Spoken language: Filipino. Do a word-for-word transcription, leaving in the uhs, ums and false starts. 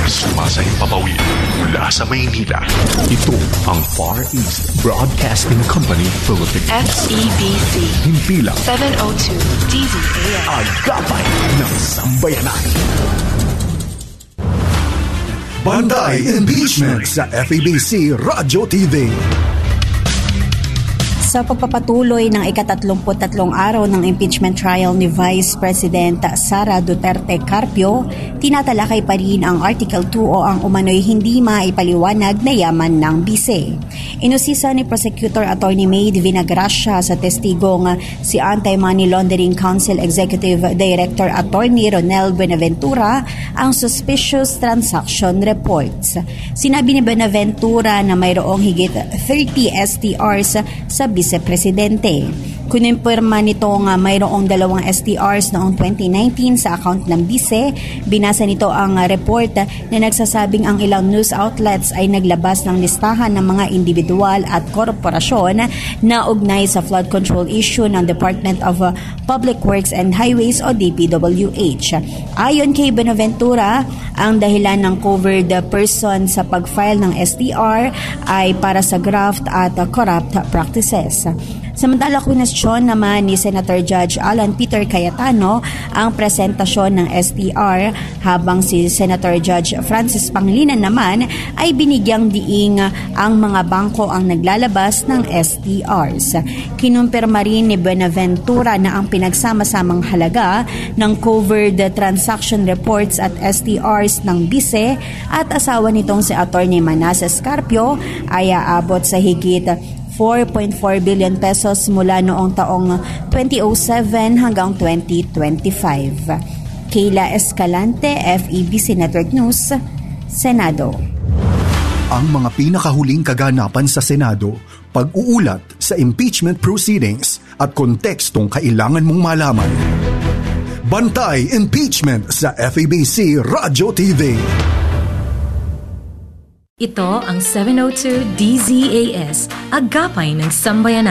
Sumasayang papawid mula sa Maynila. Ito ang Far East Broadcasting Company Philippines. F E B C. Himpilang seven oh two D Z A S. Agapay ng Sambayanan. Bantay Impeachment sa F E B C Radyo T V. Sa pagpapatuloy ng ikatatlumput tatlong araw ng impeachment trial ni Vice President Sara Duterte Carpio, tinatalakay pa rin ang Article two o ang umano'y hindi maipaliwanag na yaman ng bise. Inusisa ni Prosecutor Attorney Maid Vinagracia sa testigong si Anti-Money Laundering Council Executive Director Attorney Ronel Buenaventura ang suspicious transaction reports. Sinabi ni Buenaventura na mayroong higit thirty S T Rs sa Vice-Presidente. Kunimpirma nito nga mayroong dalawang S T Rs noong twenty nineteen sa account ng Vice. Binasa nito ang report na nagsasabing ang ilang news outlets ay naglabas ng listahan ng mga individual at korporasyon na ugnay sa flood control issue ng Department of Public Works and Highways o D P W H. Ayon kay Benaventura, ang dahilan ng covered person sa pag-file ng S T R ay para sa graft at corrupt practices. Samantala, kwestiyon naman ni Senator Judge Alan Peter Cayetano ang presentasyon ng S T R habang si Senator Judge Francis Pangilinan naman ay binigyang diing ang mga bangko ang naglalabas ng S T Rs. Kinumpirma rin ni Buenaventura na ang pinagsama-samang halaga ng covered transaction reports at S T Rs ng Vice at asawa nitong si Attorney Manasseh Carpio ay aabot sa higit four point four billion pesos mula noong taong twenty oh seven hanggang twenty twenty-five. Kayla Escalante, F E B C Network News, Senado. Ang mga pinakahuling kaganapan sa Senado, pag-uulat sa impeachment proceedings at kontekstong kailangan mong malaman. Bantay Impeachment sa F E B C Radyo T V. Ito ang seven oh two D Z A S, Agapay ng Sambayanan.